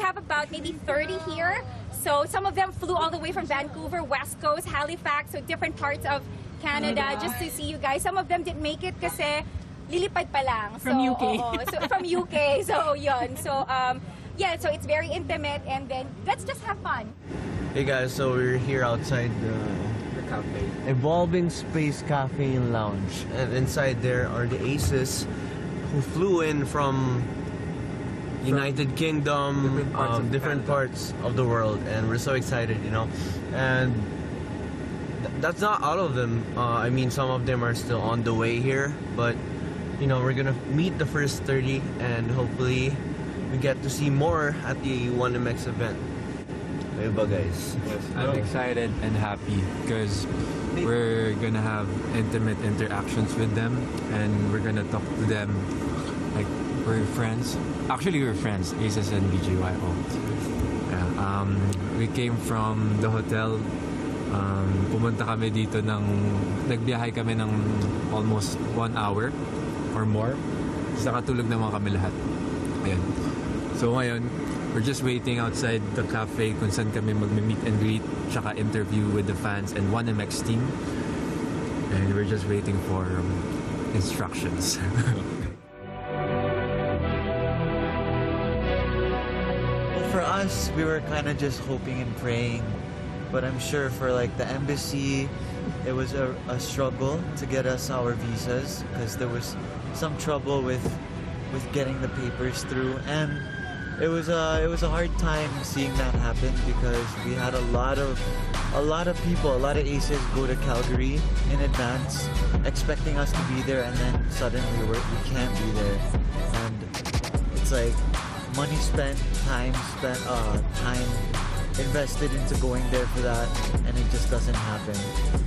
have about maybe 30 here. So some of them flew all the way from Vancouver, West Coast, Halifax, so different parts of Canada just to see you guys. Some of them didn't make it kasi lilipad pa lang. So, from UK. So from UK. So yun. So yeah, so it's very intimate, and then let's just have fun. Hey guys, so we're here outside the cafe. Evolving Space Cafe and Lounge. And inside there are the Aces who flew in from United Kingdom, different parts of the world, and we're so excited, you know. And that's not all of them. I mean, some of them are still on the way here, but you know, we're gonna meet the first 30, and hopefully we get to see more at the 1MX event. Hey, guys. Yes, I'm excited and happy because we're gonna have intimate interactions with them, and we're gonna talk to them like we're friends. Actually, we're friends, Aces and BGYO. Yeah, we came from the hotel. Pumunta kami dito nagbiyahe kami ng almost 1 hour or more. Tapos nakatulog naman kami lahat. Ayan. So ngayon, we're just waiting outside the cafe kung saan kami mag-meet and greet, tsaka interview with the fans and 1MX team. And we're just waiting for instructions. For us, we were kind of just hoping and praying, but I'm sure for like the embassy, it was a struggle to get us our visas because there was some trouble with getting the papers through, and it was a hard time seeing that happen because we had a lot of people, a lot of Aces go to Calgary in advance expecting us to be there, and then suddenly we can't be there, and it's like money spent, time invested into going there for that, and it just doesn't happen.